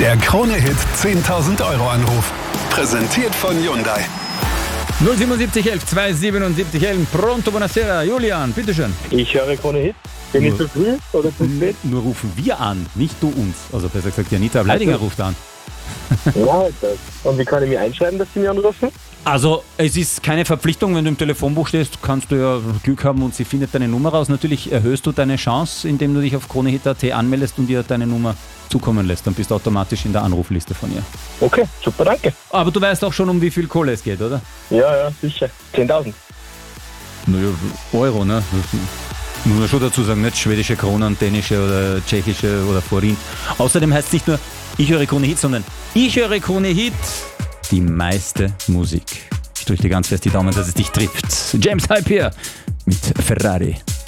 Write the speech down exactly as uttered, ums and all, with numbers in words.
Der Krone-Hit zehntausend Euro Anruf. Präsentiert von Hyundai. null siebenundsiebzig elf zweihundertsiebenundsiebzig elf. Pronto, buonasera. Julian, bitteschön. Ich höre Krone-Hit. Bin ich zu früh oder zu spät? Nur rufen wir an, nicht du uns. Also besser gesagt, Janita Bleidinger Also. ruft an. Ja, das. Und wie kann ich mich einschreiben, dass Sie mich anrufen? Also es ist keine Verpflichtung, wenn du im Telefonbuch stehst, kannst du ja Glück haben und sie findet deine Nummer raus. Natürlich erhöhst du deine Chance, indem du dich auf kronehit punkt at anmeldest und ihr deine Nummer zukommen lässt. Dann bist du automatisch in der Anrufliste von ihr. Okay, super, danke. Aber du weißt auch schon, um wie viel Kohle es geht, oder? Ja, ja, sicher. zehntausend. Naja, Euro, ne? Muss man schon dazu sagen, nicht schwedische Kronen, dänische oder tschechische oder Forint. Außerdem heißt es nicht nur, ich höre Krone-Hit, sondern ich höre Krone-Hit, die meiste Musik. Ich drücke dir ganz fest die Daumen, dass es dich trifft. James Hype hier mit Ferrari.